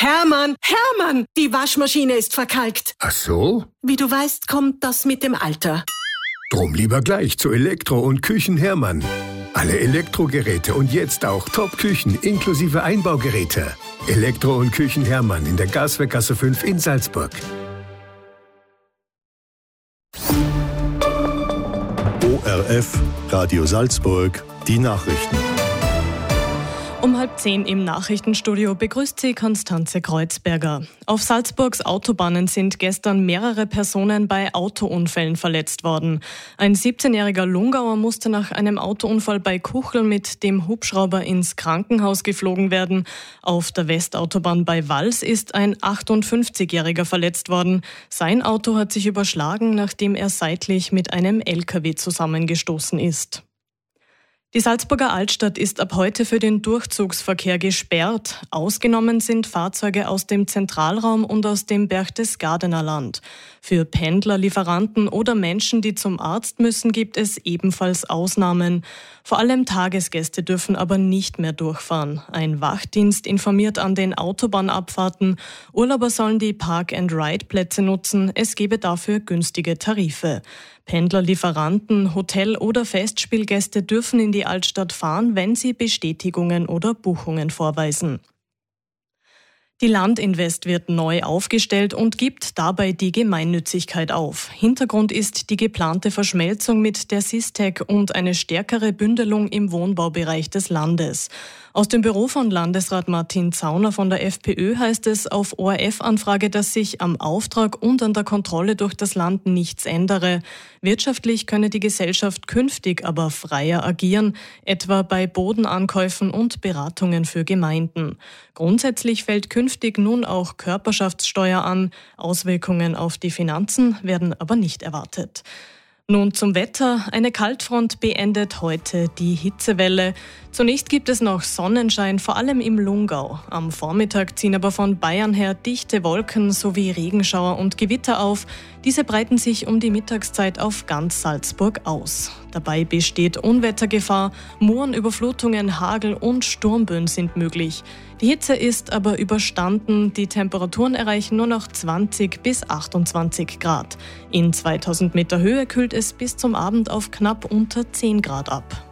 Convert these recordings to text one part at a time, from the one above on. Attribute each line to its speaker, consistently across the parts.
Speaker 1: Hermann, die Waschmaschine ist verkalkt.
Speaker 2: Ach so?
Speaker 1: Wie du weißt, kommt das mit dem Alter.
Speaker 2: Drum lieber gleich zu Elektro und Küchen Hermann. Alle Elektrogeräte und jetzt auch Top-Küchen inklusive Einbaugeräte. Elektro und Küchen Hermann in der Gaswerkgasse 5 in Salzburg.
Speaker 3: ORF, Radio Salzburg, die Nachrichten.
Speaker 4: Um 9:30 im Nachrichtenstudio begrüßt sie Konstanze Kreuzberger. Auf Salzburgs Autobahnen sind gestern mehrere Personen bei Autounfällen verletzt worden. Ein 17-jähriger Lungauer musste nach einem Autounfall bei Kuchl mit dem Hubschrauber ins Krankenhaus geflogen werden. Auf der Westautobahn bei Wals ist ein 58-jähriger verletzt worden. Sein Auto hat sich überschlagen, nachdem er seitlich mit einem LKW zusammengestoßen ist. Die Salzburger Altstadt ist ab heute für den Durchzugsverkehr gesperrt. Ausgenommen sind Fahrzeuge aus dem Zentralraum und aus dem Berchtesgadener Land. Für Pendler, Lieferanten oder Menschen, die zum Arzt müssen, gibt es ebenfalls Ausnahmen. Vor allem Tagesgäste dürfen aber nicht mehr durchfahren. Ein Wachdienst informiert an den Autobahnabfahrten. Urlauber sollen die Park-and-Ride-Plätze nutzen. Es gebe dafür günstige Tarife. Pendler, Lieferanten, Hotel- oder Festspielgäste dürfen in die Altstadt fahren, wenn sie Bestätigungen oder Buchungen vorweisen. Die Landinvest wird neu aufgestellt und gibt dabei die Gemeinnützigkeit auf. Hintergrund ist die geplante Verschmelzung mit der Sistec und eine stärkere Bündelung im Wohnbaubereich des Landes. Aus dem Büro von Landesrat Martin Zauner von der FPÖ heißt es auf ORF-Anfrage, dass sich am Auftrag und an der Kontrolle durch das Land nichts ändere. Wirtschaftlich könne die Gesellschaft künftig aber freier agieren, etwa bei Bodenankäufen und Beratungen für Gemeinden. Grundsätzlich fällt künftig nun auch Körperschaftssteuer an. Auswirkungen auf die Finanzen werden aber nicht erwartet. Nun zum Wetter. Eine Kaltfront beendet heute die Hitzewelle. Zunächst gibt es noch Sonnenschein, vor allem im Lungau. Am Vormittag ziehen aber von Bayern her dichte Wolken sowie Regenschauer und Gewitter auf. Diese breiten sich um die Mittagszeit auf ganz Salzburg aus. Dabei besteht Unwettergefahr, Mooren, Überflutungen, Hagel und Sturmböen sind möglich. Die Hitze ist aber überstanden. Die Temperaturen erreichen nur noch 20 bis 28 Grad. In 2000 Meter Höhe kühlt es bis zum Abend auf knapp unter 10 Grad ab.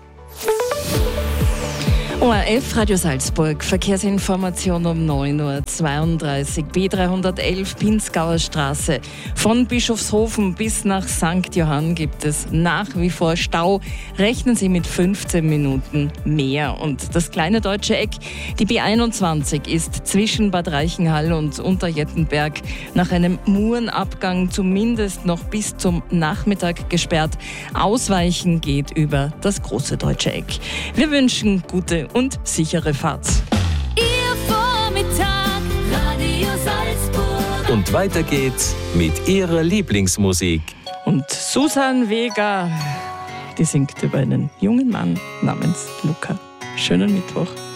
Speaker 5: ORF Radio Salzburg, Verkehrsinformation um 9.32 Uhr, B311 Pinzgauer Straße. Von Bischofshofen bis nach St. Johann gibt es nach wie vor Stau. Rechnen Sie mit 15 Minuten mehr. Und das kleine deutsche Eck, die B21, ist zwischen Bad Reichenhall und Unterjettenberg nach einem Murenabgang zumindest noch bis zum Nachmittag gesperrt. Ausweichen geht über das große deutsche Eck. Wir wünschen gute und sichere Fahrt.
Speaker 6: Ihr Vormittag, Radio Salzburg.
Speaker 7: Und weiter geht's mit ihrer Lieblingsmusik.
Speaker 5: Und Susan Vega, die singt über einen jungen Mann namens Luca. Schönen Mittwoch.